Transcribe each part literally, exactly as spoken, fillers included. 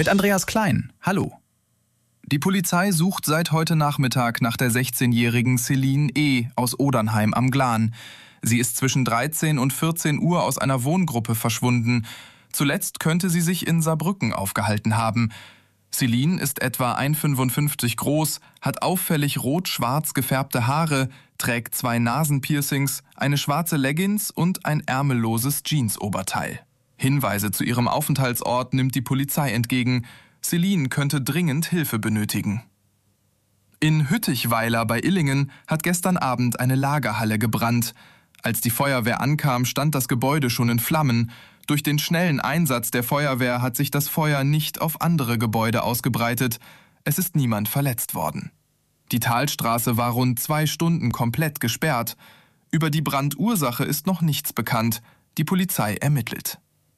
Mit Andreas Klein. Hallo. Die Polizei sucht seit heute Nachmittag nach der sechzehnjährigen Celine E. aus Odernheim am Glan. Sie ist zwischen dreizehn und vierzehn Uhr aus einer Wohngruppe verschwunden. Zuletzt könnte sie sich in Saarbrücken aufgehalten haben. Celine ist etwa eins Komma fünfundfünfzig groß, hat auffällig rot-schwarz gefärbte Haare, trägt zwei Nasenpiercings, eine schwarze Leggings und ein ärmelloses Jeansoberteil. Hinweise zu ihrem Aufenthaltsort nimmt die Polizei entgegen. Celine könnte dringend Hilfe benötigen. In Hüttichweiler bei Illingen hat gestern Abend eine Lagerhalle gebrannt. Als die Feuerwehr ankam, stand das Gebäude schon in Flammen. Durch den schnellen Einsatz der Feuerwehr hat sich das Feuer nicht auf andere Gebäude ausgebreitet. Es ist niemand verletzt worden. Die Talstraße war rund zwei Stunden komplett gesperrt. Über die Brandursache ist noch nichts bekannt. Die Polizei ermittelt.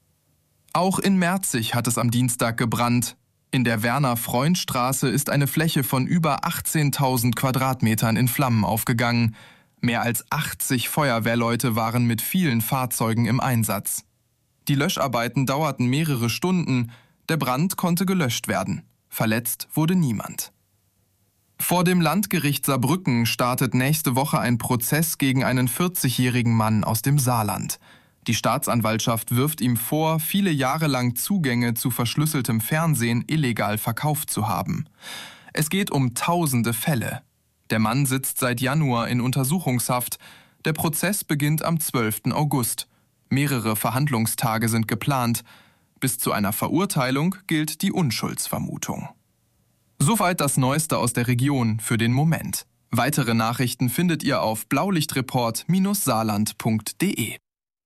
Auch in Merzig hat es am Dienstag gebrannt. In der Werner-Freund-Straße ist eine Fläche von über achtzehntausend Quadratmetern in Flammen aufgegangen. Mehr als achtzig Feuerwehrleute waren mit vielen Fahrzeugen im Einsatz. Die Löscharbeiten dauerten mehrere Stunden. Der Brand konnte gelöscht werden. Verletzt wurde niemand. Vor dem Landgericht Saarbrücken startet nächste Woche ein Prozess gegen einen vierzigjährigen Mann aus dem Saarland. Die Staatsanwaltschaft wirft ihm vor, viele Jahre lang Zugänge zu verschlüsseltem Fernsehen illegal verkauft zu haben. Es geht um tausende Fälle. Der Mann sitzt seit Januar in Untersuchungshaft. Der Prozess beginnt am zwölften August. Mehrere Verhandlungstage sind geplant. Bis zu einer Verurteilung gilt die Unschuldsvermutung. Soweit das Neueste aus der Region für den Moment. Weitere Nachrichten findet ihr auf blaulichtreport Bindestrich saarland Punkt de.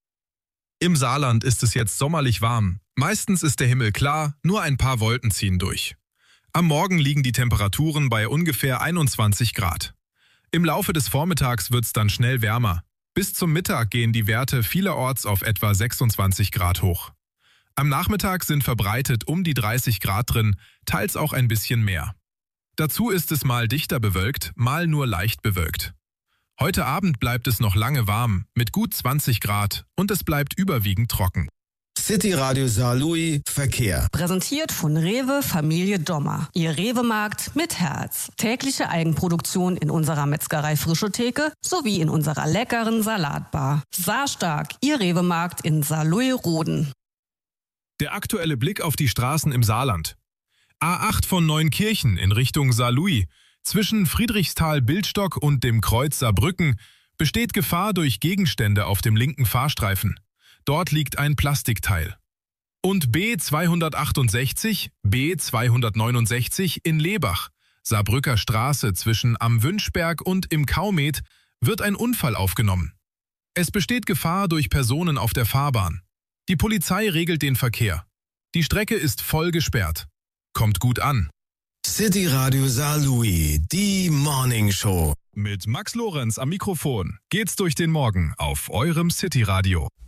Im Saarland ist es jetzt sommerlich warm. Meistens ist der Himmel klar, nur ein paar Wolken ziehen durch. Am Morgen liegen die Temperaturen bei ungefähr einundzwanzig Grad. Im Laufe des Vormittags wird es dann schnell wärmer. Bis zum Mittag gehen die Werte vielerorts auf etwa sechsundzwanzig Grad hoch. Am Nachmittag sind verbreitet um die dreißig Grad drin, teils auch ein bisschen mehr. Dazu ist es mal dichter bewölkt, mal nur leicht bewölkt. Heute Abend bleibt es noch lange warm, mit gut zwanzig Grad, und es bleibt überwiegend trocken. City Radio Saarlouis Verkehr. Präsentiert von Rewe Familie Dommer. Ihr Rewe-Markt mit Herz. Tägliche Eigenproduktion in unserer Metzgerei Frische Theke sowie in unserer leckeren Salatbar. Saarstark, Ihr Rewe-Markt in Saarlouis-Roden. Der aktuelle Blick auf die Straßen im Saarland. A acht von Neunkirchen in Richtung Saarlouis. Zwischen Friedrichsthal-Bildstock und dem Kreuz Saarbrücken besteht Gefahr durch Gegenstände auf dem linken Fahrstreifen. Dort liegt ein Plastikteil. Und B zweihundertachtundsechzig, B zweihundertneunundsechzig in Lebach, Saarbrücker Straße zwischen Am Wünschberg und im Kaumet, wird ein Unfall aufgenommen. Es besteht Gefahr durch Personen auf der Fahrbahn. Die Polizei regelt den Verkehr. Die Strecke ist voll gesperrt. Kommt gut an. City Radio Saarlouis, die Morning Show. Mit Max Lorenz am Mikrofon geht's durch den Morgen auf eurem City Radio.